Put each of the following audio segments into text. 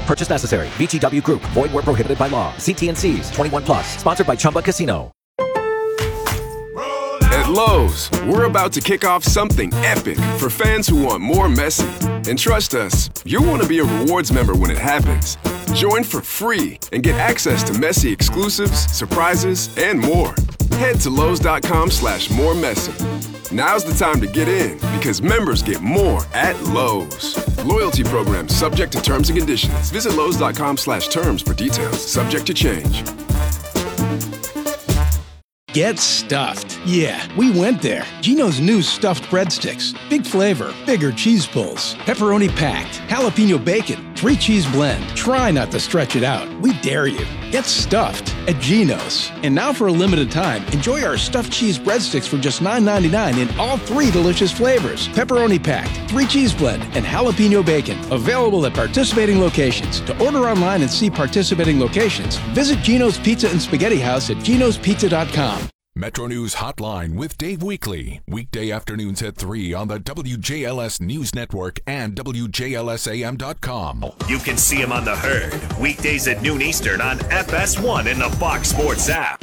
purchase necessary. VGW Group. Void where prohibited by law. See T&Cs. 21 plus. Sponsored by Chumba Casino. At Lowe's, we're about to kick off something epic for fans who want more Messi. And trust us, you'll want to be a rewards member when it happens. Join for free and get access to Messi exclusives, surprises, and more. Head to Lowe's.com/more Messi. Now's the time to get in because members get more at Lowe's. Loyalty program subject to terms and conditions. Visit Lowe's.com/terms for details. Subject to change. Get stuffed. Yeah, we went there. Geno's new stuffed breadsticks. Big flavor, bigger cheese pulls, pepperoni packed, jalapeno bacon, 3 cheese blend. Try not to stretch it out. We dare you. Get stuffed at Geno's. And now for a limited time, enjoy our stuffed cheese breadsticks for just $9.99 in all 3 delicious flavors. Pepperoni packed, 3 cheese blend, and jalapeno bacon. Available at participating locations. To order online and see participating locations, visit Geno's Pizza and Spaghetti House at genospizza.com. Metro News Hotline with Dave Weekley. Weekday afternoons at 3 on the WJLS News Network and WJLSAM.com. You can see him on the Herd. Weekdays at noon Eastern on FS1 and the Fox Sports app.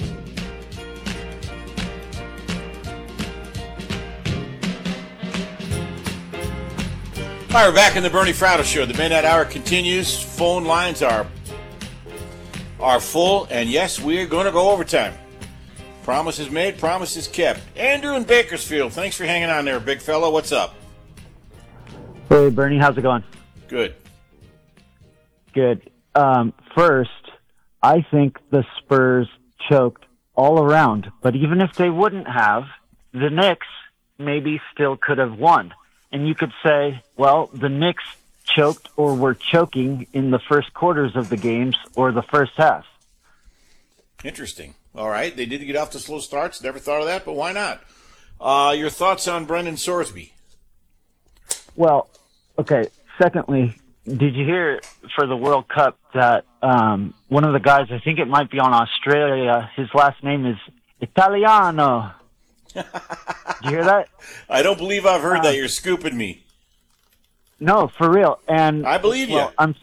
All right, we're back in the Bernie Fratto Show. The Midnight Hour continues. Phone lines are full, and yes, we're going to go overtime. Promises made, promises kept. Andrew in Bakersfield, thanks for hanging on there, big fella. What's up? Hey, Bernie, how's it going? Good. Good. First, I think the Spurs choked all around, but even if they wouldn't have, the Knicks maybe still could have won. And you could say, well, the Knicks choked or were choking in the first quarters of the games or the first half. Interesting. All right, they did get off to slow starts. Never thought of that, but why not? Your thoughts on Brendan Sorsby? Well, okay. Secondly, did you hear for the World Cup that one of the guys, I think it might be on Australia, his last name is Italiano. Did you hear that? I don't believe I've heard that. You're scooping me. No, for real. And I believe you. I'm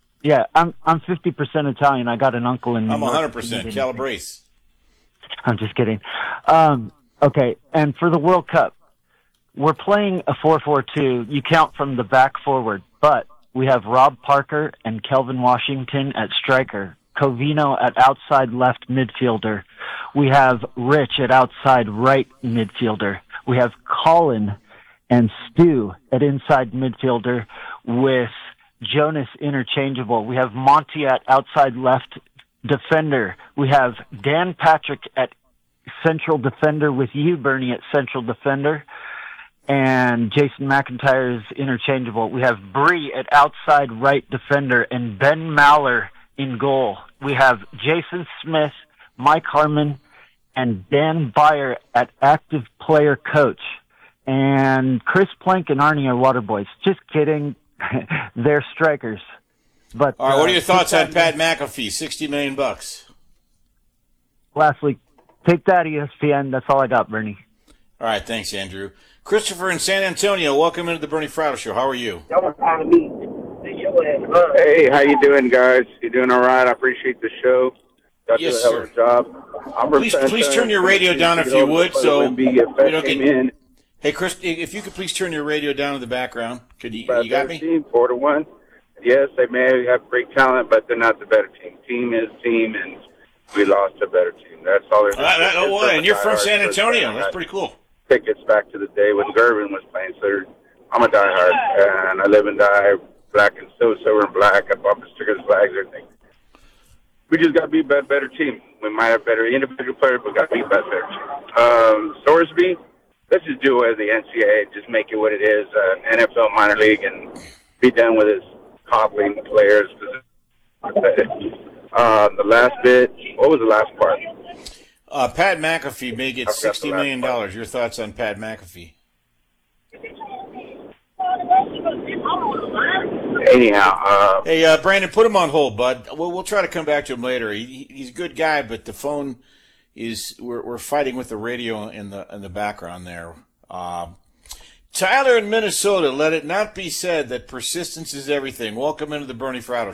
50% Italian. I got an uncle in New York. I'm 100%. Calabrese. I'm just kidding. Okay, and for the World Cup, we're playing a 4-4-2. You count from the back forward, but we have Rob Parker and Kelvin Washington at striker, Covino at outside left midfielder. We have Rich at outside right midfielder. We have Colin and Stu at inside midfielder with Jonas interchangeable. We have Monty at outside left defender. We have Dan Patrick at central defender with you, Bernie, at central defender. And Jason McIntyre is interchangeable. We have Bree at outside right defender and Ben Maller in goal. We have Jason Smith, Mike Harmon, and Dan Byer at active player coach. And Chris Plank and Arnie are water boys. Just kidding. They're strikers. But all right, what are your thoughts on Pat McAfee? $60 million. Lastly, take that, ESPN. That's all I got, Bernie. All right, thanks, Andrew. Christopher in San Antonio, welcome into the Bernie Fratto Show. How are you? Hey, how you doing, guys? You doing all right? I appreciate the show. Yes, sir. Please turn your radio down if you would, so we don't get. Hey, Chris, if you could please turn your radio down in the background. You got me? 4-1. Yes, they may have great talent, but they're not the better team. Team is team, and we lost a better team. That's all there's. And you're from San Antonio. That's pretty cool. Tickets back to the day when Gervin was playing. So I'm a diehard, and I live and die black and silver and black. I bought the stickers, flags, everything. We just got to be a better team. We might have better individual players, but got to be a better team. Sorsby, let's just do it as the NCAA. Just make it what it is, NFL minor league, and be done with his coddling players. The last bit, what was the last part? Pat McAfee may get $60 million. Your thoughts on Pat McAfee? Anyhow, hey, Brandon, put him on hold, bud. We'll try to come back to him later. He's a good guy, but the phone is we're fighting with the radio in the background there. Tyler in Minnesota, let it not be said that persistence is everything. Welcome into the Bernie Fratto